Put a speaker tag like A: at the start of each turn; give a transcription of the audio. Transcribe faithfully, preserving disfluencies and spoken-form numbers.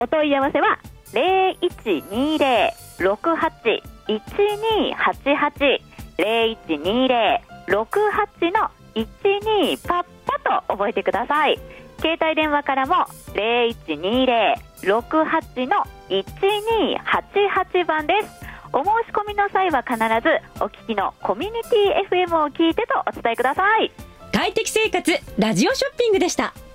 A: お問い合わせは ゼロいちにゼロ ろくはち いちにはちはち ゼロいちにゼロ ろくはち のいちにパッパと覚えてください。携帯電話からもゼロいちにゼロ ろくはち のいちにはちはちばんです。お申し込みの際は必ずお聞きのコミュニティ エフエム を聞いてとお伝えください。
B: 快適生活ラジオショッピングでした。